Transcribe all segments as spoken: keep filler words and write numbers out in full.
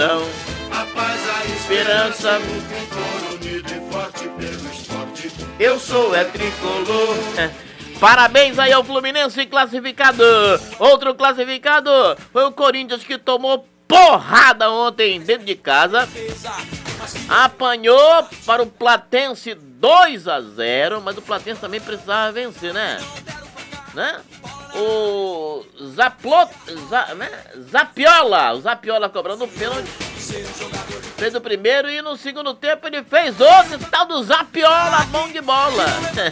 A paz, a esperança, o tricolor unido e forte pelo esporte. Eu sou é tricolor. Parabéns aí ao Fluminense classificado. Outro classificado foi o Corinthians, que tomou porrada ontem dentro de casa. Apanhou para o Platense dois a zero, mas o Platense também precisava vencer, né? Né? O Zaplot, Za, né? Zapiola, o Zapiola cobrando o pênalti, fez o primeiro e no segundo tempo ele fez outro, tal do Zapiola, mão de bola.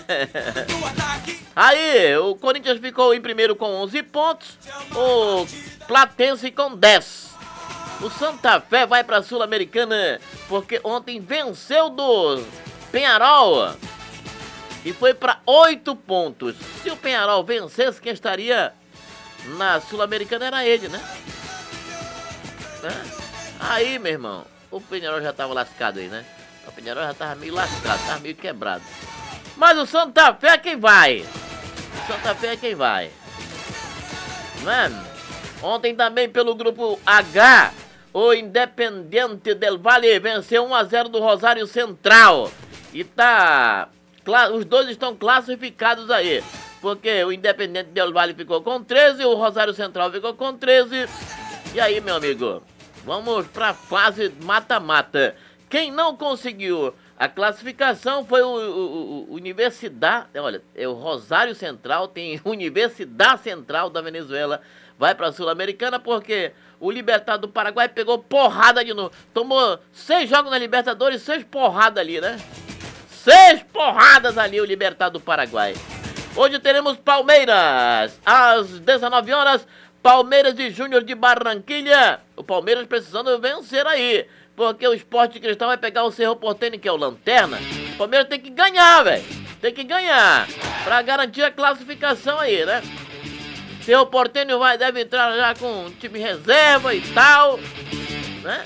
Aí o Corinthians ficou em primeiro com onze pontos, o Platense com dez. O Santa Fé vai para a Sul-Americana porque ontem venceu do Peñarol e foi para oito pontos. Se o Peñarol vencesse, quem estaria na Sul-Americana era ele, né? né? Aí, meu irmão, o Peñarol já tava lascado aí, né? O Peñarol já tava meio lascado, tava meio quebrado. Mas o Santa Fé é quem vai. O Santa Fé é quem vai. Mano, ontem também pelo grupo H, o Independiente del Valle venceu um a zero do Rosário Central. E tá... Os dois estão classificados aí, porque o Independiente del Valle ficou com treze, o Rosário Central ficou com treze. E aí, meu amigo, vamos pra fase mata-mata. Quem não conseguiu a classificação foi o, o, o Universidade, olha, é o Rosário Central, tem Universidade Central da Venezuela, vai pra Sul-Americana porque o Libertad do Paraguai pegou porrada de novo. Tomou seis jogos na Libertadores, seis porradas ali, né? Seis porradas ali o Libertad do Paraguai. Hoje teremos Palmeiras, às dezenove horas, Palmeiras e Júnior de Barranquilha. O Palmeiras precisando vencer aí, porque o Sport Cristal vai pegar o Cerro Porteño, que é o Lanterna. O Palmeiras tem que ganhar, velho. Tem que ganhar, pra garantir a classificação aí, né? Cerro Porteño vai, deve entrar já com time reserva e tal, né?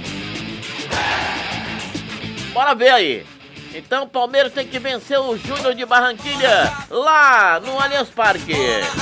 Bora ver aí. Então o Palmeiras tem que vencer o Júnior de Barranquilha lá no Allianz Parque.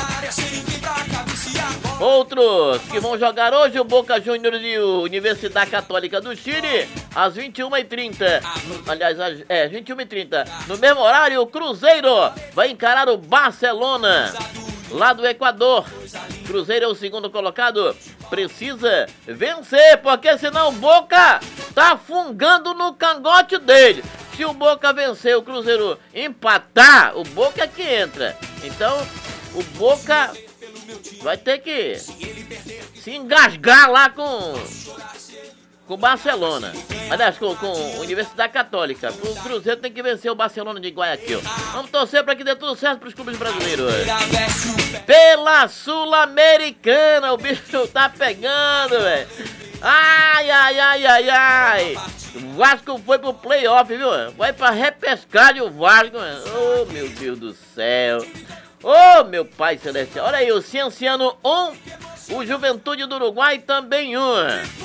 Outros que vão jogar hoje, o Boca Juniors e o Universidade Católica do Chile, às vinte e uma e trinta. Aliás, é, vinte e uma e trinta. No mesmo horário, o Cruzeiro vai encarar o Barcelona, lá do Equador. Cruzeiro é o segundo colocado, precisa vencer, porque senão o Boca tá fungando no cangote dele. Se o Boca vencer, o Cruzeiro empatar, o Boca é que entra. Então, o Boca vai ter que se engasgar lá com com o Barcelona. Aliás, com, com a Universidade Católica. O Cruzeiro tem que vencer o Barcelona de Guayaquil. Vamos torcer para que dê tudo certo para os clubes brasileiros. Pela Sul-Americana, o bicho tá pegando, velho. Ai, ai, ai, ai, ai. O Vasco foi pro playoff, viu? Vai pra repescagem o Vasco. Oh, meu Deus do céu. Oh, meu Pai Celestial. Olha aí, o Cienciano um, o Juventude do Uruguai também um.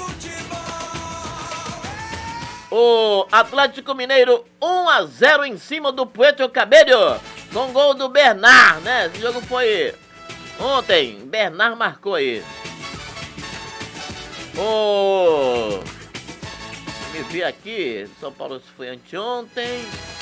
O Atlético Mineiro um a zero em cima do Puerto Cabello, com gol do Bernard, né? Esse jogo foi ontem, Bernard marcou aí. O... Me vi aqui, São Paulo foi anteontem.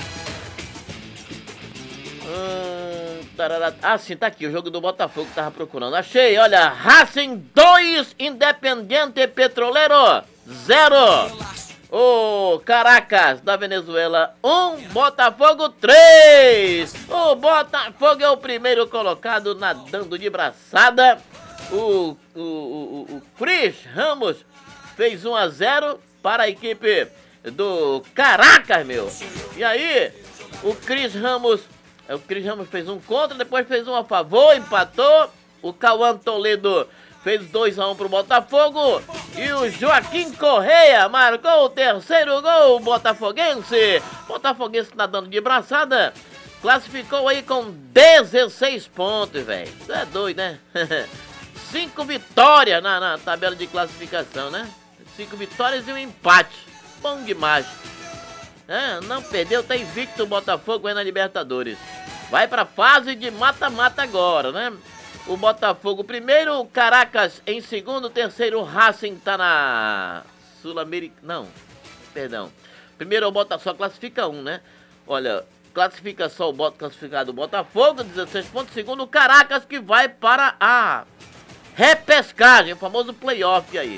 Hum, ah, sim, tá aqui, o jogo do Botafogo que tava procurando. Achei, olha, Racing dois, Independiente Petrolero zero. O Caracas da Venezuela um, Botafogo três. O Botafogo é o primeiro colocado nadando de braçada. O, o, o, o Cris Ramos fez um a zero para a equipe do Caracas, meu. E aí, o Cris Ramos, o Cris Ramos fez um contra, depois fez um a favor, empatou. O Cauã Toledo fez dois a um pro Botafogo. E o Joaquim Correia marcou o terceiro gol botafoguense. Botafoguense nadando de braçada. Classificou aí com dezesseis pontos, velho. Isso é doido, né? Cinco vitórias na, na tabela de classificação, né? Cinco vitórias e um empate. Bom demais. É, não perdeu, tá invicto o Botafogo aí na Libertadores. Vai pra fase de mata-mata agora, né? O Botafogo primeiro, o Caracas em segundo, o terceiro, o Racing tá na Sul-Americana. Não, perdão. Primeiro o Botafogo classifica um, né? Olha, classifica só o Bota, classificado o Botafogo, dezesseis pontos. Segundo o Caracas, que vai para a repescagem, o famoso playoff aí.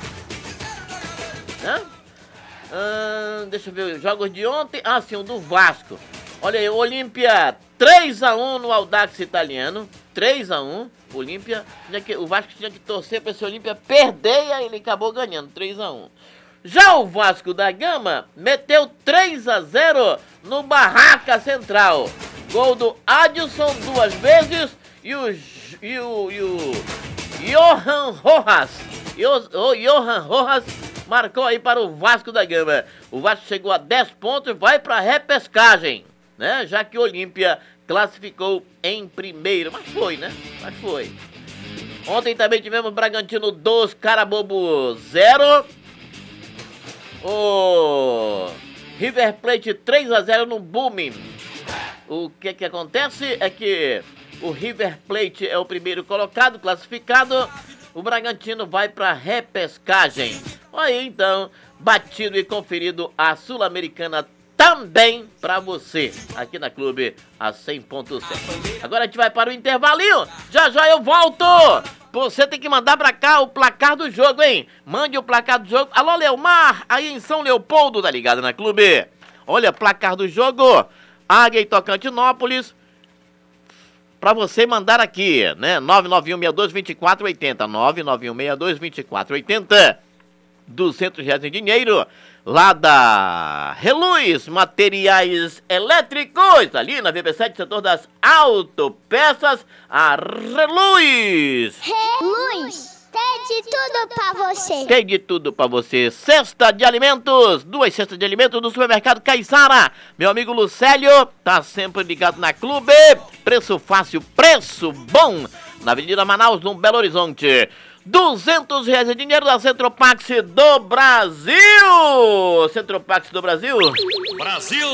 Né? Ah, deixa eu ver os jogos de ontem. Ah, sim, o do Vasco. Olha aí, o Olímpia três a um no Audax Italiano. três a um, Olímpia. O Vasco tinha que torcer para esse Olímpia perder e aí ele acabou ganhando, três a um. Já o Vasco da Gama meteu três a zero no Barraca Central. Gol do Adilson duas vezes e o, e o, e o Johan Rojas. O, o Johan Rojas marcou aí para o Vasco da Gama. O Vasco chegou a dez pontos e vai para a repescagem, né? Já que o Olímpia classificou em primeiro. Mas foi, né? Mas foi. Ontem também tivemos Bragantino dois, Carabobo zero. O River Plate três a zero no Booming. O que que acontece é que o River Plate é o primeiro colocado, classificado. O Bragantino vai para repescagem. Aí então, batido e conferido a Sul-Americana também para você, aqui na Clube a cem ponto sete. Agora a gente vai para o intervalinho. Já já eu volto. Você tem que mandar pra cá o placar do jogo, hein? Mande o placar do jogo. Alô, Leomar, aí em São Leopoldo, tá ligado na Clube? Olha, placar do jogo. Águia e Tocantinópolis. Pra você mandar aqui, né? nove nove um seis dois, dois quatro oito zero. nove nove um seis dois, dois quatro oito zero. duzentos reais em dinheiro. Lá da Reluz Materiais Elétricos, ali na V B sete, setor das autopeças, a Reluz. Reluz, tem de tudo pra você. Tem de tudo pra você. Cesta de alimentos, duas cestas de alimentos do supermercado Caiçara. Meu amigo Lucélio tá sempre ligado na Clube. Preço fácil, preço bom. Na Avenida Manaus, no Belo Horizonte. duzentos reais em dinheiro da Centropax do Brasil! Centropax do Brasil? Brasil!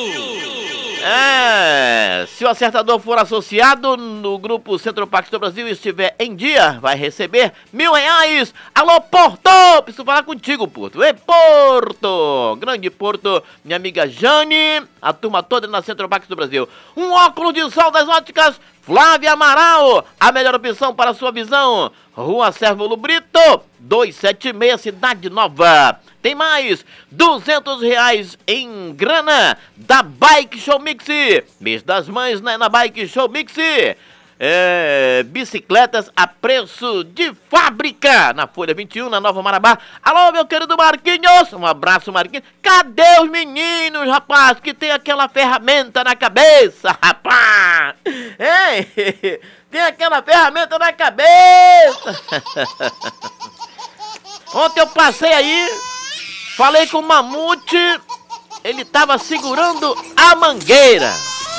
É, se o acertador for associado no grupo Centropax do Brasil e estiver em dia, vai receber mil reais. Alô, Porto! Preciso falar contigo, Porto. Ei, Porto! Grande Porto, minha amiga Jane, a turma toda na Centropax do Brasil. Um óculos de sol das óticas Flávia Amaral, a melhor opção para a sua visão. Rua Sérvulo Brito, duzentos e setenta e seis, Cidade Nova. Tem mais, duzentos reais em grana da Bike Show Mix. Mês das Mães, né, na Bike Show Mix. É, bicicletas a preço de fábrica, na Folha vinte e um, na Nova Marabá. Alô, meu querido Marquinhos, um abraço, Marquinhos. Cadê os meninos, rapaz, que tem aquela ferramenta na cabeça, rapaz? Ei, tem aquela ferramenta na cabeça. Ontem eu passei aí, falei com o Mamute, ele tava segurando a mangueira.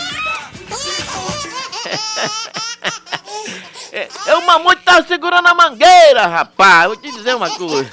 É, o Mamute tá segurando a mangueira, rapaz. Vou te dizer uma coisa.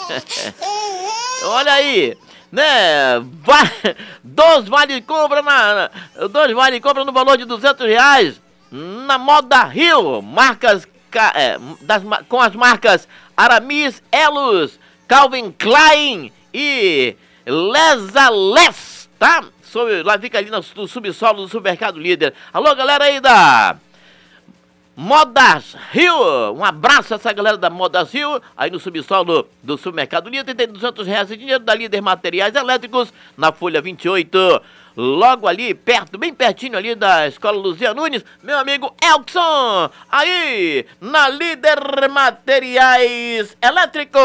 Olha aí, né? Vai, dois vale compra na, dois vale compra no valor de duzentos reais na Moda Rio. Marcas é, das, com as marcas Aramis, Elos, Calvin Klein e Lesales, tá? Sobre, lá fica ali no, no subsolo do Supermercado Líder. Alô, galera aí da Modas Rio, um abraço a essa galera da Modas Rio, aí no subsolo do Supermercado Líder. Tem duzentos reais em dinheiro da Líder Materiais Elétricos, na Folha vinte e oito, logo ali perto, bem pertinho ali da Escola Luzia Nunes, meu amigo Elkson, aí na Líder Materiais Elétricos.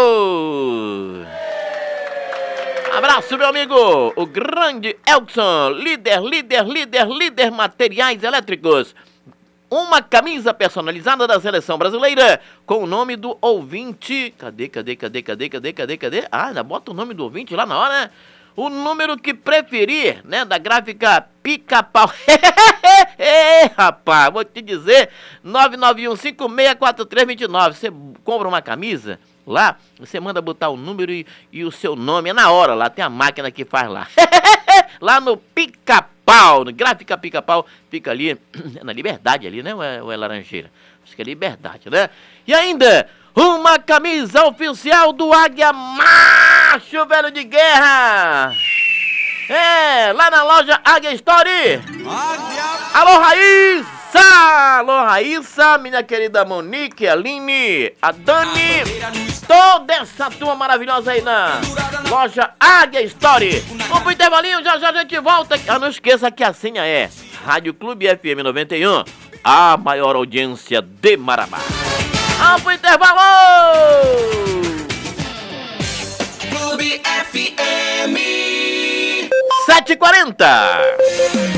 Abraço, meu amigo, o grande Elkson, líder, líder, líder, líder Materiais Elétricos. Uma camisa personalizada da Seleção Brasileira com o nome do ouvinte. Cadê, cadê, cadê, cadê, cadê, cadê, cadê? Ah, ainda bota o nome do ouvinte lá na hora, né? O número que preferir, né? Da gráfica Pica-Pau. Ei, rapaz, vou te dizer, nove nove um cinco seis quatro três dois nove. Você compra uma camisa lá, você manda botar o número e, e o seu nome. É na hora, lá tem a máquina que faz lá. Lá no Pica-Pau, no Gráfica Pica-Pau, fica ali, na Liberdade ali, né? Ou é, ou é Laranjeira? Acho que é Liberdade, né? E ainda, uma camisa oficial do Águia Mar. Macho velho de guerra. É, lá na loja Águia Story. Alô, Raíssa! Alô, Raíssa, minha querida Monique, a Aline, a Dani, toda essa turma maravilhosa aí na loja Águia Story. Vamos pro intervalinho, já já a gente volta. Ah, não esqueça que a senha é Rádio Clube F M noventa e um, a maior audiência de Marabá. Vamos pro intervalo! Clube F M sete e quarenta.